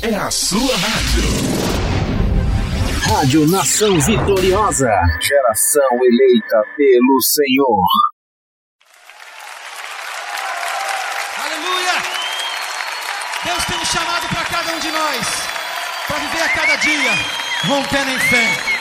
é a sua rádio. Rádio Nação Vitoriosa. Geração eleita pelo Senhor. Aleluia! Deus tem um chamado para cada um de nós, para viver a cada dia rompendo em fé.